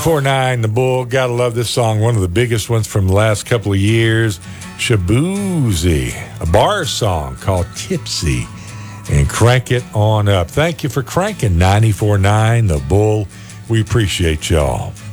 94.9 The Bull. Gotta love this song. One of the biggest ones from the last couple of years. Shaboozey, a bar song called Tipsy. And crank it on up. Thank you for cranking 94.9 The Bull. We appreciate y'all.